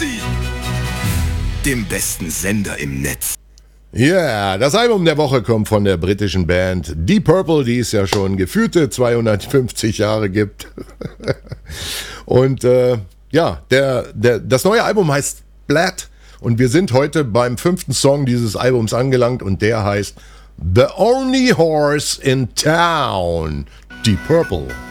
dem besten Sender im Netz. Ja, das Album der Woche kommt von der britischen Band Deep Purple, die es ja schon gefühlte 250 Jahre gibt. Und das neue Album heißt Splat und wir sind heute beim 5. Song dieses Albums angelangt und der heißt The Only Horse in Town, Deep Purple.